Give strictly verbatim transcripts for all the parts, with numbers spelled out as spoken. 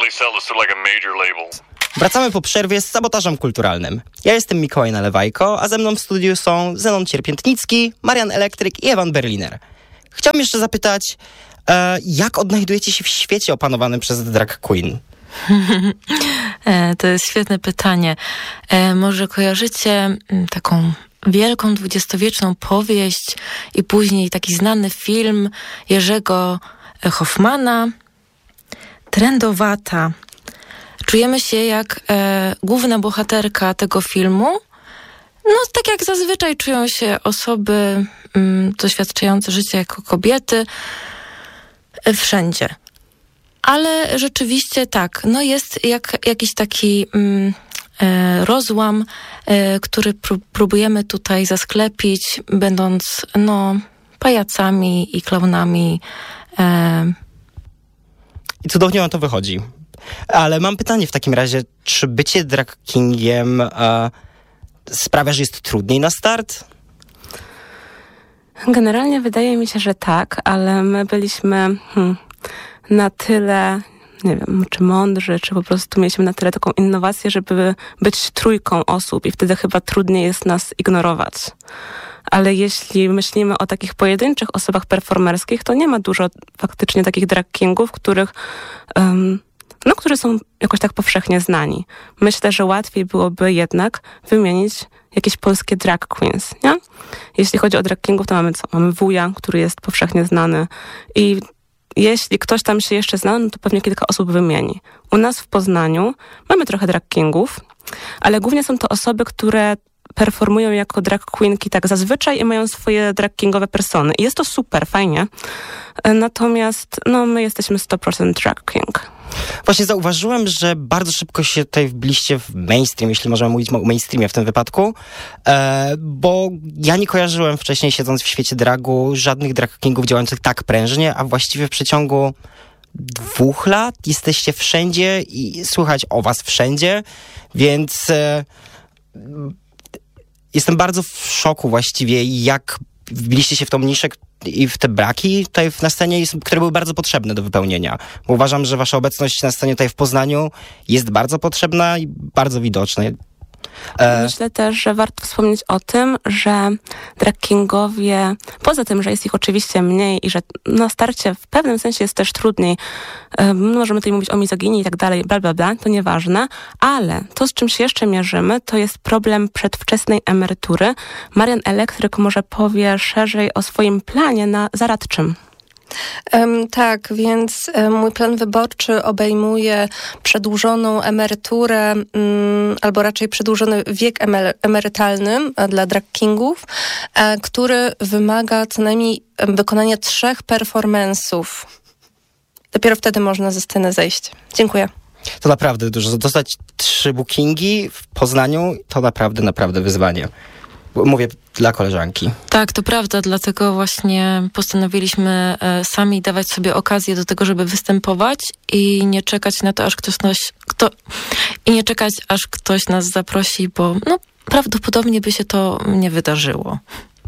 really sell this to like a major label. Wracamy po przerwie z sabotażem kulturalnym. Ja jestem Mikołaj Nalewajko, a ze mną w studiu są Zenon Cierpiętnicki, Marian Elektryk i Ewan Berliner. Chciałbym jeszcze zapytać, e, jak odnajdujecie się w świecie opanowanym przez drag queen? To jest świetne pytanie. E, może kojarzycie taką wielką dwudziestowieczną powieść i później taki znany film Jerzego Hoffmana, Trędowata. Czujemy się jak e, główna bohaterka tego filmu. No, tak jak zazwyczaj czują się osoby mm, doświadczające życia jako kobiety e, wszędzie. Ale rzeczywiście tak, no jest jak, jakiś taki mm, e, rozłam, e, który pró- próbujemy tutaj zasklepić, będąc no, pajacami i klaunami. E. I cudownie wam to wychodzi. Ale mam pytanie w takim razie, czy bycie drag kingiem e, sprawia, że jest trudniej na start? Generalnie wydaje mi się, że tak, ale my byliśmy hmm, na tyle, nie wiem, czy mądrzy, czy po prostu mieliśmy na tyle taką innowację, żeby być trójką osób i wtedy chyba trudniej jest nas ignorować. Ale jeśli myślimy o takich pojedynczych osobach performerskich, to nie ma dużo faktycznie takich drag kingów, których... Um, no, którzy są jakoś tak powszechnie znani. Myślę, że łatwiej byłoby jednak wymienić jakieś polskie drag queens, nie? Jeśli chodzi o drag kingów, to mamy co? Mamy Wuja, który jest powszechnie znany i jeśli ktoś tam się jeszcze zna, no to pewnie kilka osób wymieni. U nas w Poznaniu mamy trochę drag kingów, ale głównie są to osoby, które performują jako drag queenki tak zazwyczaj i mają swoje drag kingowe persony. I jest to super, fajnie. Natomiast no, my jesteśmy sto procent drag king. Właśnie zauważyłem, że bardzo szybko się tutaj wbiliście w mainstream, jeśli możemy mówić o mainstreamie w tym wypadku, e, bo ja nie kojarzyłem wcześniej, siedząc w świecie dragu, żadnych drag kingów działających tak prężnie, a właściwie w przeciągu dwóch lat jesteście wszędzie i słychać o was wszędzie, więc e, jestem bardzo w szoku właściwie, jak wbiliście się w tą niszę i w te braki tutaj na scenie, które były bardzo potrzebne do wypełnienia. Bo uważam, że wasza obecność na scenie tutaj w Poznaniu jest bardzo potrzebna i bardzo widoczna. E... Myślę też, że warto wspomnieć o tym, że drag kingowie, poza tym, że jest ich oczywiście mniej i że na starcie w pewnym sensie jest też trudniej, e, możemy tutaj mówić o mizoginii i tak dalej, bla, bla, bla, to nieważne, ale to, z czym się jeszcze mierzymy, to jest problem przedwczesnej emerytury. Marian Elektryk może powie szerzej o swoim planie na zaradczym. Um, tak, więc um, mój plan wyborczy obejmuje przedłużoną emeryturę, um, albo raczej przedłużony wiek emer- emerytalny a, dla drag kingów, a, który wymaga co najmniej um, wykonania trzech performance'ów. Dopiero wtedy można ze sceny zejść. Dziękuję. To naprawdę dużo. Dostać trzy bookingi w Poznaniu to naprawdę, naprawdę wyzwanie. Mówię dla koleżanki. Tak, to prawda, dlatego właśnie postanowiliśmy e, sami dawać sobie okazję do tego, żeby występować i nie czekać na to, aż ktoś nas, kto, i nie czekać, aż ktoś nas zaprosi, bo no, prawdopodobnie by się to nie wydarzyło.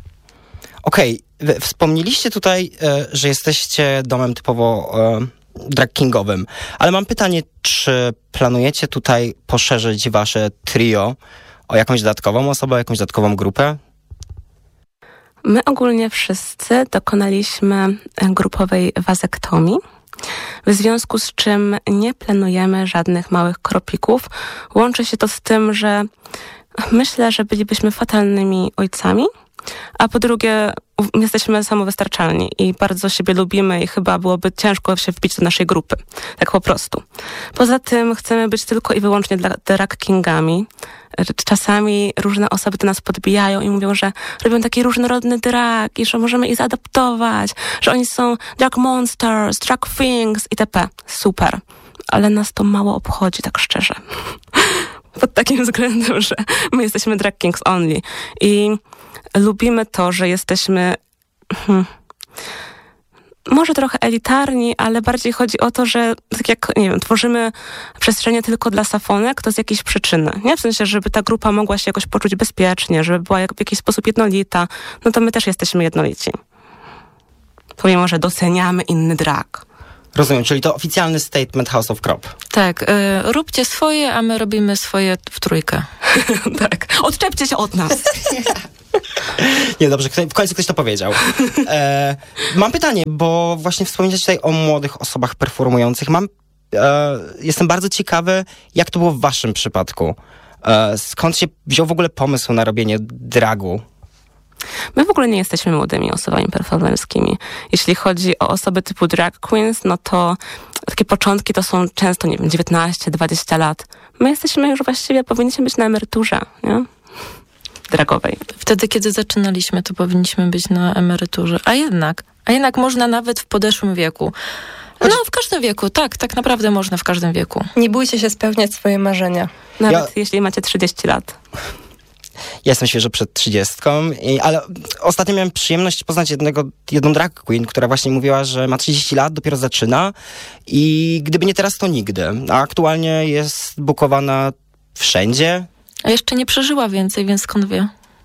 Okej, okay. Wspomnieliście tutaj, e, że jesteście domem typowo e, drag kingowym, ale mam pytanie, czy planujecie tutaj poszerzyć wasze trio o jakąś dodatkową osobę, jakąś dodatkową grupę? My ogólnie wszyscy dokonaliśmy grupowej wazektomii, w związku z czym nie planujemy żadnych małych kroplików. Łączy się to z tym, że myślę, że bylibyśmy fatalnymi ojcami, a po drugie jesteśmy samowystarczalni i bardzo siebie lubimy i chyba byłoby ciężko się wbić do naszej grupy. Tak po prostu. Poza tym chcemy być tylko i wyłącznie dla drag kingami. Czasami różne osoby do nas podbijają i mówią, że robią taki różnorodny drag i że możemy ich zaadaptować, że oni są drag monsters, drag things itp. Super. Ale nas to mało obchodzi, tak szczerze. Pod takim względem, że my jesteśmy drag kings only. I lubimy to, że jesteśmy hmm, może trochę elitarni, ale bardziej chodzi o to, że tak jak, nie wiem, tworzymy przestrzenie tylko dla safonek, to z jakiejś przyczyny. Nie? W sensie, żeby ta grupa mogła się jakoś poczuć bezpiecznie, żeby była jak, w jakiś sposób jednolita. No to my też jesteśmy jednolici. Pomimo, że doceniamy inny drag. Rozumiem, czyli to oficjalny statement House of Krop. Tak, y, róbcie swoje, a my robimy swoje w trójkę. Tak, odczepcie się od nas. Nie, dobrze, w końcu ktoś to powiedział. E, mam pytanie, bo właśnie wspomnieliście tutaj o młodych osobach performujących. Mam, e, jestem bardzo ciekawy, jak to było w waszym przypadku. E, skąd się wziął w ogóle pomysł na robienie dragu? My w ogóle nie jesteśmy młodymi osobami performerskimi. Jeśli chodzi o osoby typu drag queens, no to takie początki to są często, nie wiem, dziewiętnaście dwadzieścia lat. My jesteśmy już właściwie, powinniśmy być na emeryturze, nie? Dragowej. Wtedy, kiedy zaczynaliśmy, to powinniśmy być na emeryturze. A jednak, a jednak można nawet w podeszłym wieku. No, w każdym wieku, tak, tak naprawdę można w każdym wieku. Nie bójcie się spełniać swoje marzenia. Nawet Ja- jeśli macie trzydzieści lat. Ja jestem świeżo przed trzydziestką, i, ale ostatnio miałem przyjemność poznać jednego, jedną drag queen, która właśnie mówiła, że ma trzydzieści lat, dopiero zaczyna i gdyby nie teraz, to nigdy. A aktualnie jest bukowana wszędzie. A jeszcze nie przeżyła więcej, więc skąd wie?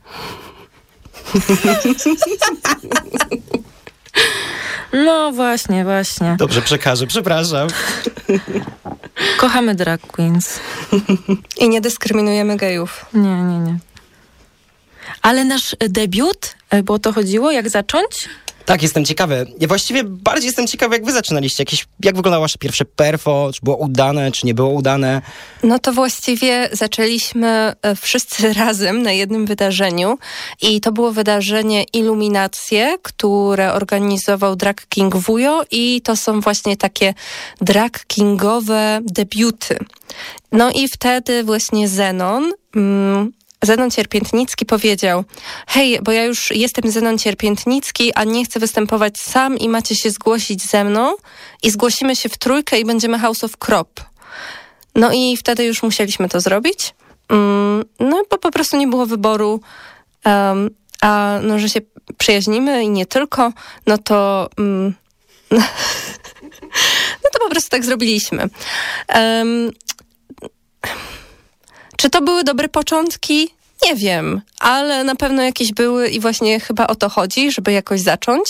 No właśnie, właśnie. Dobrze, przekażę, przepraszam. Kochamy drag queens. I nie dyskryminujemy gejów. Nie, nie, nie. Ale nasz debiut, bo o to chodziło, jak zacząć? Tak, jestem ciekawy. Ja właściwie bardziej jestem ciekawy, jak wy zaczynaliście. Jakieś, jak wyglądało wasze pierwsze perfo? Czy było udane, czy nie było udane? No to właściwie zaczęliśmy e, wszyscy razem na jednym wydarzeniu i to było wydarzenie Iluminacje, które organizował Drag King Wujo i to są właśnie takie drag kingowe debiuty. No i wtedy właśnie Zenon... Mm, Zenon Cierpiętnicki powiedział: hej, bo ja już jestem Zenon Cierpiętnicki, a nie chcę występować sam i macie się zgłosić ze mną i zgłosimy się w trójkę i będziemy House of Krop. No i wtedy już musieliśmy to zrobić. Mm, no bo po prostu nie było wyboru, um, a no, że się przyjaźnimy i nie tylko, no to... Mm, no to po prostu tak zrobiliśmy. Um, Czy to były dobre początki? Nie wiem, ale na pewno jakieś były i właśnie chyba o to chodzi, żeby jakoś zacząć.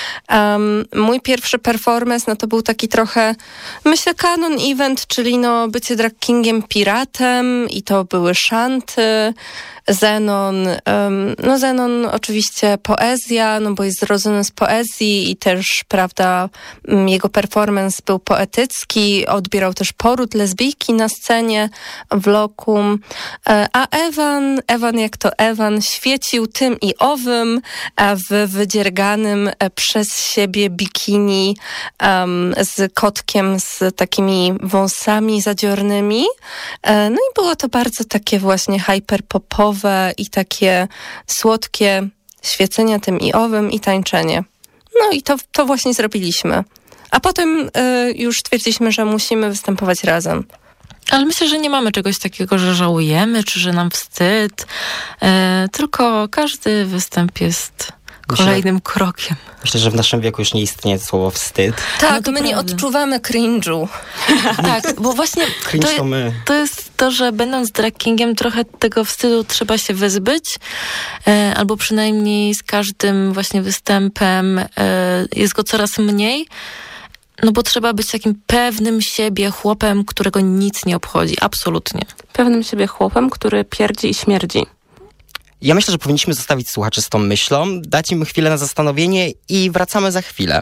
Um, mój pierwszy performance, no to był taki trochę, myślę, canon event, czyli no bycie drag kingiem piratem i to były szanty, Zenon, um, no Zenon oczywiście poezja, no bo jest zrodzony z poezji i też, prawda, jego performance był poetycki, odbierał też poród lesbijki na scenie w Lokum, a Ewan, Ewan jak to Ewan, świecił tym i owym w wydzierganym przez siebie bikini um, z kotkiem z takimi wąsami zadziornymi, no i było to bardzo takie właśnie hyperpopowe i takie słodkie świecenia tym i owym i tańczenie. No i to, to właśnie zrobiliśmy. A potem y, już stwierdziliśmy, że musimy występować razem. Ale myślę, że nie mamy czegoś takiego, że żałujemy, czy że nam wstyd. E, tylko każdy występ jest kolejnym Myślę, krokiem. Myślę, że w naszym wieku już nie istnieje słowo wstyd. Tak, No to my nie prawda. odczuwamy cringe'u. Tak, bo właśnie Cringe to, to my. to jest to, że będąc drag kingiem trochę tego wstydu trzeba się wyzbyć, e, albo przynajmniej z każdym właśnie występem e, jest go coraz mniej. No bo trzeba być takim pewnym siebie chłopem, którego nic nie obchodzi. Absolutnie. Pewnym siebie chłopem, który pierdzi i śmierdzi. Ja myślę, że powinniśmy zostawić słuchaczy z tą myślą, dać im chwilę na zastanowienie i wracamy za chwilę.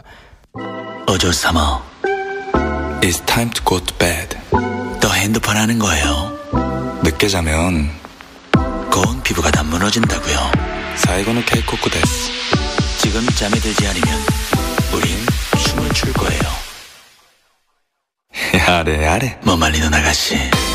어조 삼아, it's time to go to bed. 너 핸드폰 하는 거예요. 늦게 자면 고운 피부가 다 무너진다고요. 사이고노 케이코쿠 데스. 지금 잠이 들지 않으면 우린 춤을 출 거예요. 야래 야래. 뭐 말리는 아가씨.